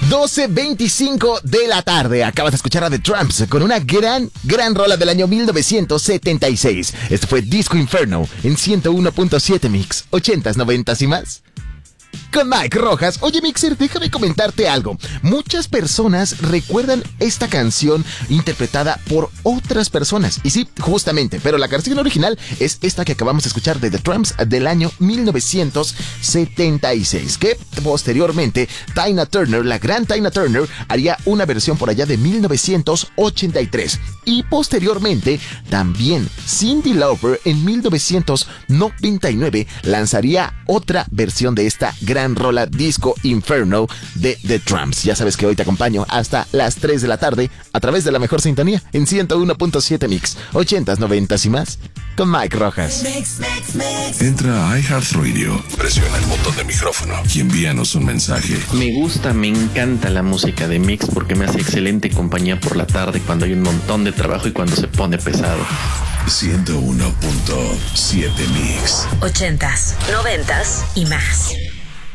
12:25 de la tarde. Acabas de escuchar a The Tramps con una gran rola del año 1976. Esto fue Disco Inferno en 101.7 Mix, 80s, 90s y más. Con Mike Rojas. Oye, Mixer, déjame comentarte algo. Muchas personas recuerdan esta canción interpretada por otras personas. Y sí, justamente, pero la canción original es esta que acabamos de escuchar de The Tramps del año 1976. Que posteriormente Tina Turner, la gran Tina Turner, haría una versión por allá de 1983. Y posteriormente también Cyndi Lauper en 1999 lanzaría otra versión de esta gran rola Disco Inferno de The Tramps. Ya sabes que hoy te acompaño hasta las 3 de la tarde a través de la mejor sintonía en 101.7 Mix, 80s, 90s y más, con Mike Rojas. Entra a iHeartRadio, presiona el botón de micrófono y envíanos un mensaje. Me gusta, me encanta la música de Mix porque me hace excelente compañía por la tarde cuando hay un montón de trabajo y cuando se pone pesado. 101.7 Mix. 80s, 90s y más.